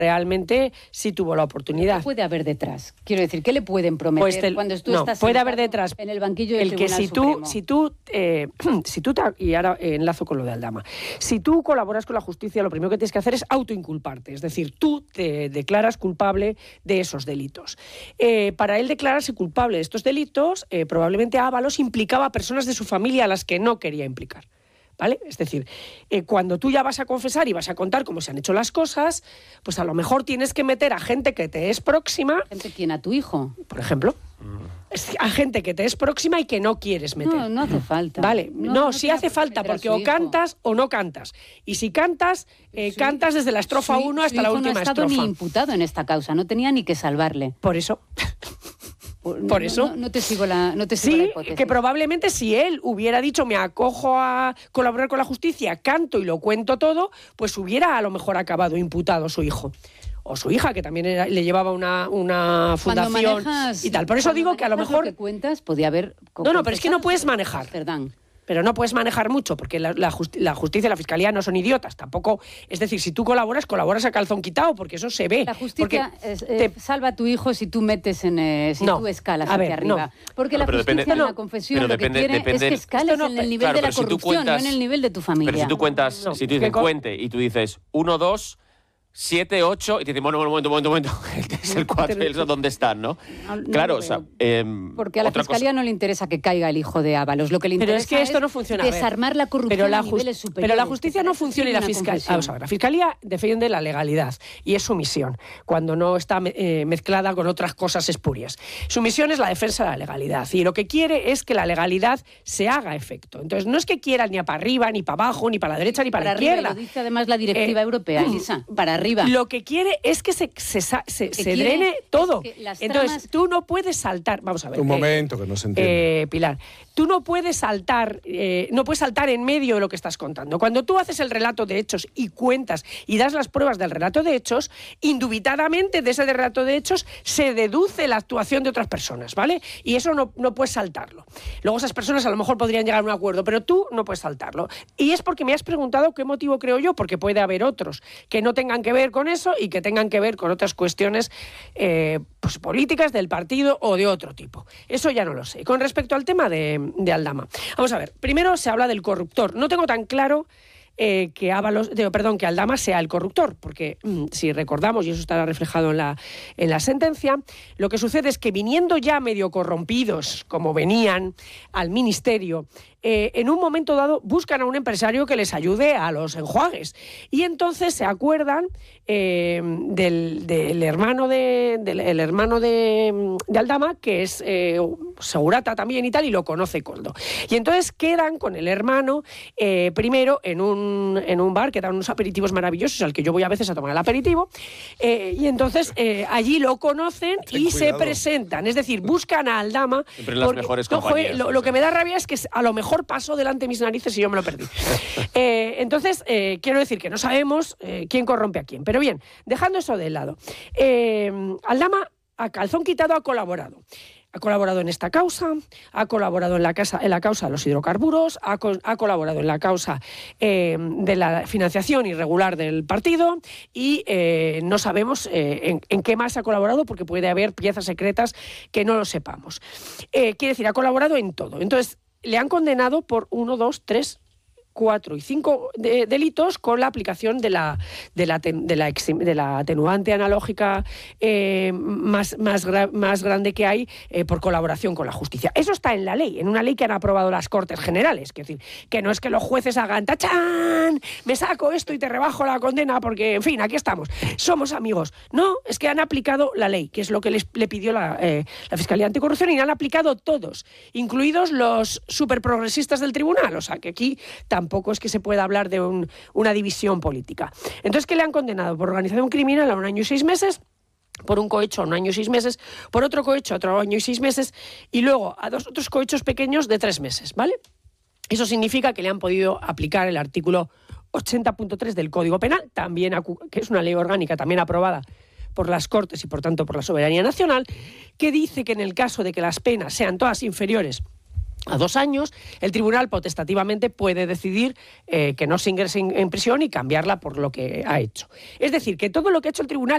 realmente sí tuvo la oportunidad. ¿Qué puede haber detrás? Quiero decir, ¿qué le pueden prometer cuando tú estás puede haber detrás en el banquillo del Tribunal Supremo? Y ahora enlazo con lo de Aldama, si tú colaboras con la justicia, lo primero que tienes que hacer es autoinculparte, es decir, tú te declaras culpable de esos delitos. Para él declararse culpable de estos delitos, probablemente Ábalos implicaba a personas de su familia a las que no quería implicar. ¿Vale? Es decir, cuando tú ya vas a confesar y vas a contar cómo se han hecho las cosas, pues a lo mejor tienes que meter a gente que te es próxima. ¿Gente quién? ¿A tu hijo? Por ejemplo. A gente que te es próxima y que no quieres meter. No hace falta. Vale, no sí hace falta, porque o cantas o no cantas. Y si cantas, cantas desde la estrofa 1 hasta la última estrofa. No ha estado ni imputado en esta causa, no tenía ni que salvarle. Por eso... Por eso. No te sigo la hipótesis. Que probablemente si él hubiera dicho me acojo a colaborar con la justicia, canto y lo cuento todo, pues hubiera a lo mejor acabado imputado su hijo. O su hija, que también le llevaba una fundación y tal. Por eso digo que a lo mejor... Lo que cuentas, podía haber... No, pero es que no puedes manejar. Perdón. Pero no puedes manejar mucho, porque la justicia y la fiscalía no son idiotas, tampoco. Es decir, si tú colaboras a calzón quitado, porque eso se ve. La justicia salva a tu hijo si tú metes si tú escalas hacia arriba. No. Porque la justicia en la confesión lo que quiere es que escales en el nivel de la corrupción, no en el nivel de tu familia. Pero si tú cuentas, si tú dices cuente y tú dices 1, 2... 7, 8, y te dicen, bueno, un momento, es el 4, eso ¿dónde están, no? Claro, o sea... porque a la Fiscalía no le interesa que caiga el hijo de Ábalos, lo que le interesa es que esto no funciona, desarmar la corrupción a niveles superiores. Pero la justicia no funciona y la Fiscalía... Vamos a ver, la Fiscalía defiende la legalidad, y es su misión, cuando no está mezclada con otras cosas espurias. Su misión es la defensa de la legalidad, y lo que quiere es que la legalidad se haga efecto. Entonces, no es que quiera ni para arriba, ni para abajo, ni para la derecha, ni para la izquierda. Lo dice además la directiva europea, Elisa, para arriba. Lo que quiere es que se drene todo. Entonces, tú no puedes saltar... Vamos a ver. Un momento, que no se entiende. Pilar, tú no puedes saltar en medio de lo que estás contando. Cuando tú haces el relato de hechos y cuentas y das las pruebas del relato de hechos, indubitadamente de ese relato de hechos se deduce la actuación de otras personas, ¿vale? Y eso no puedes saltarlo. Luego esas personas a lo mejor podrían llegar a un acuerdo, pero tú no puedes saltarlo. Y es porque me has preguntado qué motivo creo yo, porque puede haber otros que no tengan que ver con eso y que tengan que ver con otras cuestiones pues políticas del partido o de otro tipo. Eso ya no lo sé. Con respecto al tema de Aldama, vamos a ver, primero se habla del corruptor. No tengo tan claro que Aldama sea el corruptor, porque si recordamos, y eso estará reflejado en la sentencia, lo que sucede es que viniendo ya medio corrompidos, como venían al ministerio, en un momento dado buscan a un empresario que les ayude a los enjuagues. Y entonces se acuerdan del hermano de Aldama, que es segurata también y tal, y lo conoce Koldo. Y entonces quedan con el hermano primero en un bar que dan unos aperitivos maravillosos, al que yo voy a veces a tomar el aperitivo, y entonces allí lo conocen y se presentan. Es decir, buscan a Aldama. Siempre en las mejores compañías. Lo que me da rabia es que a lo mejor pasó delante de mis narices y yo me lo perdí. Entonces, quiero decir que no sabemos quién corrompe a quién. Pero bien, dejando eso de lado, Aldama, a calzón quitado, ha colaborado. Ha colaborado en esta causa, ha colaborado en la causa de los hidrocarburos, ha colaborado en la causa de la financiación irregular del partido y no sabemos en qué más ha colaborado, porque puede haber piezas secretas que no lo sepamos. Quiere decir, ha colaborado en todo. Entonces, le han condenado por 1, 2, 3, 4 y 5 delitos con la aplicación de la atenuante analógica más grande que hay por colaboración con la justicia. Eso está en la ley, en una ley que han aprobado las Cortes Generales. Es decir, que no es que los jueces hagan ¡tachán! Me saco esto y te rebajo la condena porque, en fin, aquí estamos. Somos amigos. No, es que han aplicado la ley, que es lo que le pidió la Fiscalía Anticorrupción, y la han aplicado todos, incluidos los superprogresistas del tribunal. O sea, que aquí tampoco es que se pueda hablar de una división política. Entonces, ¿qué le han condenado? Por organización criminal a 1 año y 6 meses, por un cohecho a 1 año y 6 meses, por otro cohecho a otro año y 6 meses, y luego a 2 otros cohechos pequeños de 3 meses, ¿vale? Eso significa que le han podido aplicar el artículo 80.3 del Código Penal, también, que es una ley orgánica también aprobada por las Cortes y, por tanto, por la soberanía nacional, que dice que en el caso de que las penas sean todas inferiores a 2 años, el tribunal potestativamente puede decidir que no se ingrese en prisión y cambiarla por lo que ha hecho. Es decir, que todo lo que ha hecho el tribunal